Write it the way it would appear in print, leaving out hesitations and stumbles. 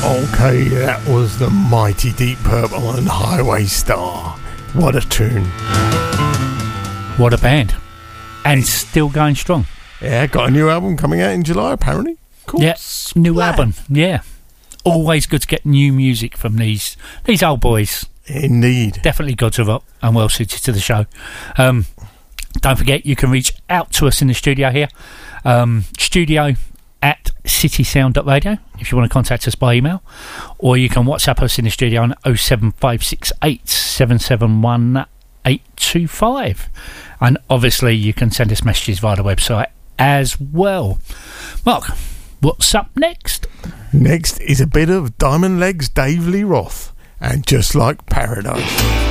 Okay, that was the mighty Deep Purple and Highway Star. What a tune. What a band. And still going strong. Yeah, got a new album coming out in July, apparently. Cool. Yeah, new album. Yeah. Always good to get new music from these old boys. Indeed. Definitely gods of rock and well suited to the show. Don't forget, you can reach out to us in the studio here. Studio@citysound.radio if you want to contact us by email, or you can WhatsApp us in the studio on 07568 771 825, and obviously you can send us messages via the website as well. Mark, what's up next? Next is a bit of Diamond Legs Dave Lee Roth and Just Like Paradise.